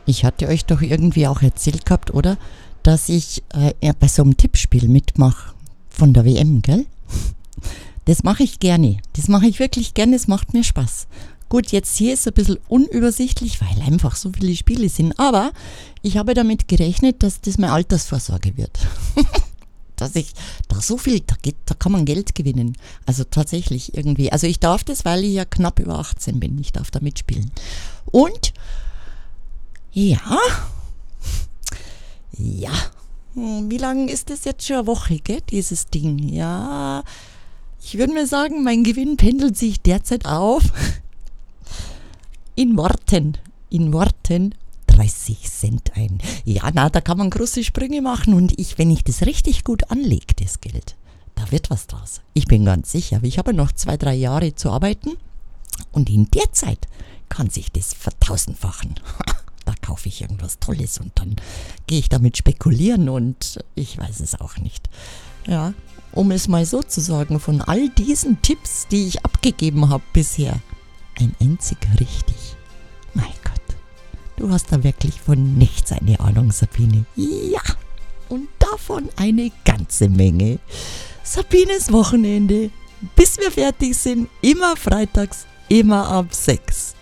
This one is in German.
Ich hatte euch doch irgendwie auch erzählt gehabt, oder? Dass ich bei so einem Tippspiel mitmache von der WM, gell? Das mache ich gerne. Das mache ich wirklich gerne, es macht mir Spaß. Gut, jetzt hier ist es ein bisschen unübersichtlich, weil einfach so viele Spiele sind. Aber ich habe damit gerechnet, dass das meine Altersvorsorge wird. Dass ich da so viel, da kann man Geld gewinnen. Also tatsächlich irgendwie. Also ich darf das, weil ich ja knapp über 18 bin. Ich darf da mitspielen. Und ja, ja. Wie lange ist das jetzt schon eine Woche, gell, dieses Ding? Ja, ich würde mal sagen, mein Gewinn pendelt sich derzeit auf in Worten 30 Cent ein. Ja, na, da kann man große Sprünge machen und wenn ich das richtig gut anlege, das Geld, da wird was draus. Ich bin ganz sicher, aber ich habe noch 2-3 Jahre zu arbeiten und in der Zeit kann sich das vertausendfachen. Da kaufe ich irgendwas Tolles und dann gehe ich damit spekulieren und ich weiß es auch nicht. Ja, um es mal so zu sagen, von all diesen Tipps, die ich abgegeben habe bisher, ein einzig richtig. Mein Gott, du hast da wirklich von nichts eine Ahnung, Sabine. Ja, und davon eine ganze Menge. Sabines Wochenende, bis wir fertig sind, immer freitags, immer ab 6.